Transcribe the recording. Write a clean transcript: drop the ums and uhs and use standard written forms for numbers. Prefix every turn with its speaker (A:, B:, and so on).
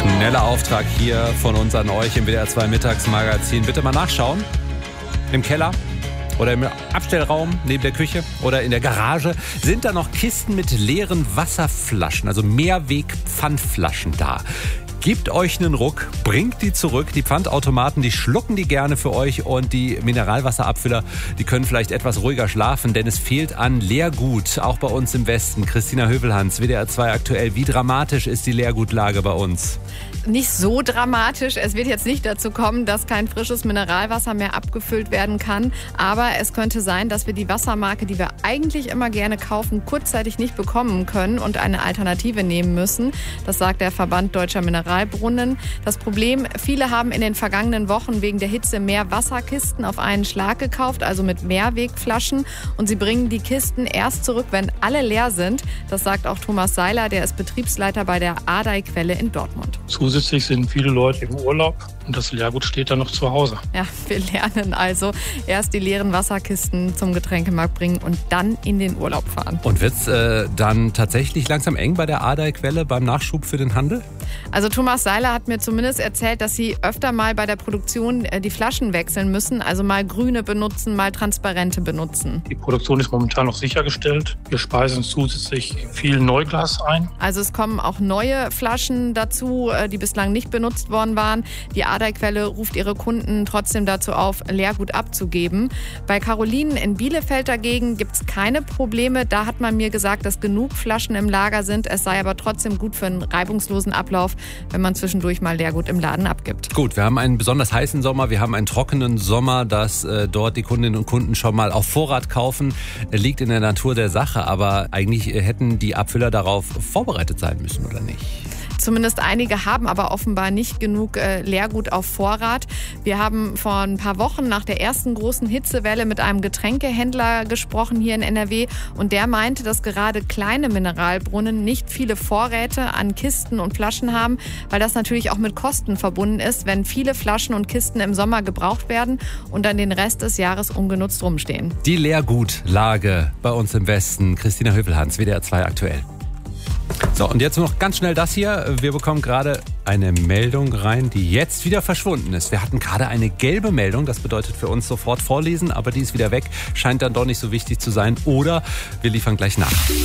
A: Schneller Auftrag hier von uns an euch im WDR 2 Mittagsmagazin. Bitte mal nachschauen. Im Keller oder im Abstellraum neben der Küche oder in der Garage sind da noch Kisten mit leeren Wasserflaschen, also Mehrweg-Pfandflaschen da. Gebt euch einen Ruck, bringt die zurück. Die Pfandautomaten, die schlucken die gerne für euch und die Mineralwasserabfüller, die können vielleicht etwas ruhiger schlafen, denn es fehlt an Leergut, auch bei uns im Westen. Christina Hövelhans, WDR 2 aktuell. Wie dramatisch ist die Leergutlage bei uns?
B: Nicht so dramatisch. Es wird jetzt nicht dazu kommen, dass kein frisches Mineralwasser mehr abgefüllt werden kann. Aber es könnte sein, dass wir die Wassermarke, die wir eigentlich immer gerne kaufen, kurzzeitig nicht bekommen können und eine Alternative nehmen müssen. Das sagt der Verband Deutscher Mineralbrunnen. Das Problem, viele haben in den vergangenen Wochen wegen der Hitze mehr Wasserkisten auf einen Schlag gekauft, also mit Mehrwegflaschen. Und sie bringen die Kisten erst zurück, wenn alle leer sind. Das sagt auch Thomas Seiler, der ist Betriebsleiter bei der Ardey-Quelle in Dortmund.
C: Zusätzlich sind viele Leute im Urlaub und das Leergut steht dann noch zu Hause.
B: Ja, wir lernen also erst die leeren Wasserkisten zum Getränkemarkt bringen und dann in den Urlaub fahren.
A: Und wird's dann tatsächlich langsam eng bei der Ardey-Quelle beim Nachschub für den Handel?
B: Also Thomas Seiler hat mir zumindest erzählt, dass sie öfter mal bei der Produktion die Flaschen wechseln müssen, also mal grüne benutzen, mal transparente benutzen.
C: Die Produktion ist momentan noch sichergestellt. Wir speisen zusätzlich viel Neuglas ein.
B: Also es kommen auch neue Flaschen dazu, die bislang nicht benutzt worden waren. Die Ardey-Quelle ruft ihre Kunden trotzdem dazu auf, Leergut abzugeben. Bei Carolinen in Bielefeld dagegen gibt es keine Probleme. Da hat man mir gesagt, dass genug Flaschen im Lager sind. Es sei aber trotzdem gut für einen reibungslosen Ablauf, wenn man zwischendurch mal Leergut im Laden abgibt.
A: Gut, wir haben einen besonders heißen Sommer, wir haben einen trockenen Sommer, dass dort die Kundinnen und Kunden schon mal auf Vorrat kaufen, liegt in der Natur der Sache. Aber eigentlich hätten die Abfüller darauf vorbereitet sein müssen, oder nicht?
B: Zumindest einige haben aber offenbar nicht genug Leergut auf Vorrat. Wir haben vor ein paar Wochen nach der ersten großen Hitzewelle mit einem Getränkehändler gesprochen hier in NRW und der meinte, dass gerade kleine Mineralbrunnen nicht viele Vorräte an Kisten und Flaschen haben, weil das natürlich auch mit Kosten verbunden ist, wenn viele Flaschen und Kisten im Sommer gebraucht werden und dann den Rest des Jahres ungenutzt rumstehen.
A: Die Leergutlage bei uns im Westen. Christina Hövelhans, WDR 2 aktuell. So, und jetzt noch ganz schnell das hier. Wir bekommen gerade eine Meldung rein, die jetzt wieder verschwunden ist. Wir hatten gerade eine gelbe Meldung, das bedeutet für uns sofort vorlesen, aber die ist wieder weg. Scheint dann doch nicht so wichtig zu sein. Oder wir liefern gleich nach.